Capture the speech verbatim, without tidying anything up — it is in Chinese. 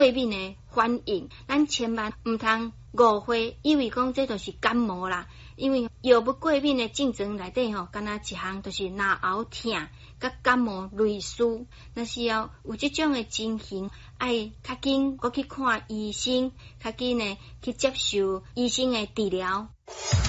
过敏的反应，咱千万唔通误会，以为讲这就是感冒啦。因为药物过敏的症状内底吼，敢若一项就是脑喉痛，甲感冒类似。若是要有这种的情形，爱较紧，我去看医生，较紧呢去接受医生的治疗。